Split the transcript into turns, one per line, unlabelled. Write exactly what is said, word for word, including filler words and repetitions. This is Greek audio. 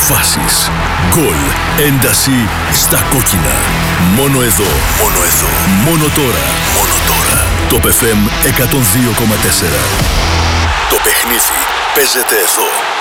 φάσεις, γκολ, ένταση στα κόκκινα. Μόνο εδώ, μόνο εδώ, μόνο τώρα, μόνο τώρα. Το Π Φ Εμ εκατόν δύο κόμμα τέσσερα. Το παιχνίδι παίζεται εδώ.